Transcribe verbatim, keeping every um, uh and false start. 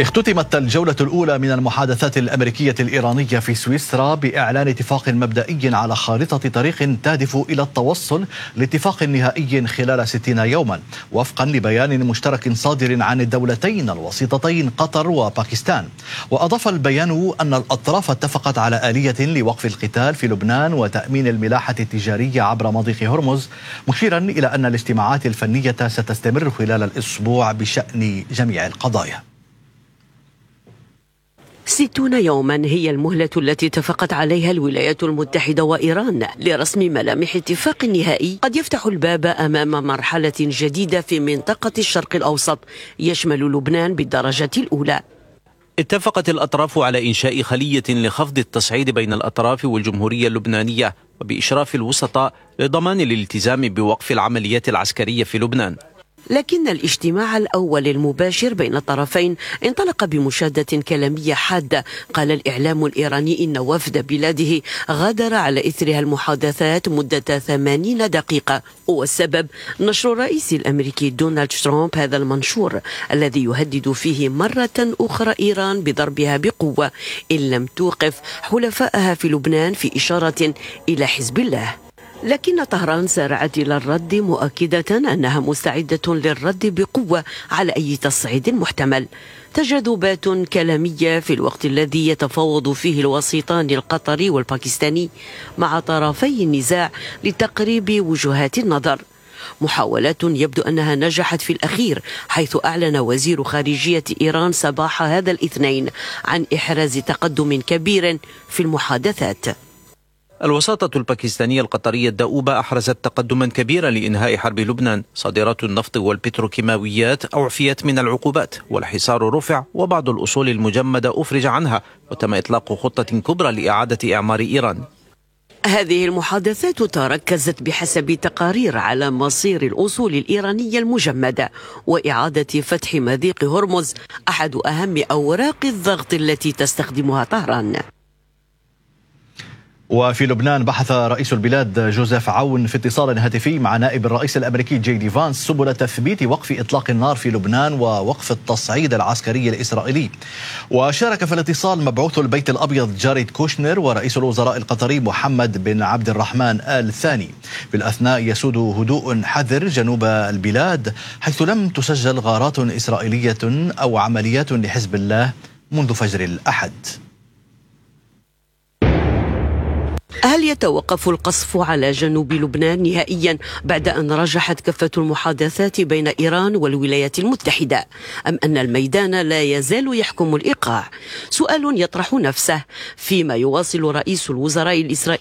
اختتمت الجولة الأولى من المحادثات الأمريكية الإيرانية في سويسرا بإعلان اتفاق مبدئي على خارطة طريق تهدف إلى التوصل لاتفاق نهائي خلال ستين يوما، وفقا لبيان مشترك صادر عن الدولتين الوسيطتين قطر وباكستان. وأضاف البيان أن الأطراف اتفقت على آلية لوقف القتال في لبنان وتأمين الملاحة التجارية عبر مضيق هرمز، مشيرا إلى أن الاجتماعات الفنية ستستمر خلال الأسبوع بشأن جميع القضايا. ستون يوما هي المهلة التي اتفقت عليها الولايات المتحدة وإيران لرسم ملامح اتفاق نهائي قد يفتح الباب أمام مرحلة جديدة في منطقة الشرق الأوسط يشمل لبنان بالدرجة الأولى. اتفقت الأطراف على إنشاء خلية لخفض التصعيد بين الأطراف والجمهورية اللبنانية وبإشراف الوسطاء لضمان الالتزام بوقف العمليات العسكرية في لبنان. لكن الاجتماع الأول المباشر بين الطرفين انطلق بمشادة كلامية حادة. قال الإعلام الإيراني إن وفد بلاده غادر على إثرها المحادثات مدة ثمانين دقيقة، والسبب نشر الرئيس الأمريكي دونالد ترامب هذا المنشور الذي يهدد فيه مرة أخرى إيران بضربها بقوة إن لم توقف حلفائها في لبنان، في إشارة إلى حزب الله. لكن طهران سارعت إلى الرد مؤكدة أنها مستعدة للرد بقوة على أي تصعيد محتمل. تجاذبات كلامية في الوقت الذي يتفاوض فيه الوسيطان القطري والباكستاني مع طرفي النزاع لتقريب وجهات النظر. محاولات يبدو أنها نجحت في الأخير، حيث أعلن وزير خارجية إيران صباح هذا الاثنين عن إحراز تقدم كبير في المحادثات. الوساطة الباكستانية القطرية الدؤوبة أحرزت تقدما كبيرا لإنهاء حرب لبنان. صادرات النفط والبتروكيماويات أعفيت من العقوبات، والحصار رفع، وبعض الأصول المجمدة أفرج عنها، وتم إطلاق خطة كبرى لإعادة إعمار إيران. هذه المحادثات تركزت بحسب تقارير على مصير الأصول الإيرانية المجمدة وإعادة فتح مضيق هرمز، أحد أهم أوراق الضغط التي تستخدمها طهران. وفي لبنان بحث رئيس البلاد جوزيف عون في اتصال هاتفي مع نائب الرئيس الأمريكي جي دي فانس سبل تثبيت وقف إطلاق النار في لبنان ووقف التصعيد العسكري الإسرائيلي. وشارك في الاتصال مبعوث البيت الأبيض جاريد كوشنر ورئيس الوزراء القطري محمد بن عبد الرحمن آل ثاني. في الأثناء يسود هدوء حذر جنوب البلاد، حيث لم تسجل غارات إسرائيلية أو عمليات لحزب الله منذ فجر الأحد. هل يتوقف القصف على جنوب لبنان نهائيا بعد أن رجحت كفة المحادثات بين إيران والولايات المتحدة، أم أن الميدان لا يزال يحكم الإيقاع؟ سؤال يطرح نفسه فيما يواصل رئيس الوزراء الإسرائيلي